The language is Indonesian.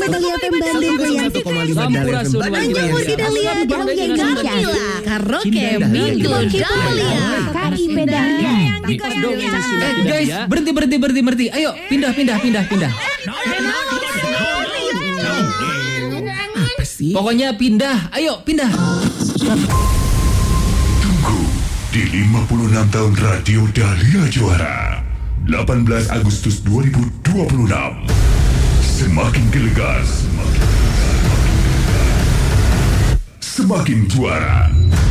Dahlia FM Bandung goyang. 1,5 Dahlia FM Bandung. Menjemur di Dahlia, Dahlia Indonesia. Karaoke Minggu Dahlia. KIP Dahlia. Guys, berhenti. Ayo, pindah. Apa sih? Pokoknya pindah, ayo pindah. Tunggu di 56 tahun Radio Dahlia Juara. 18 Agustus 2026. Semakin gelegar, semakin juara.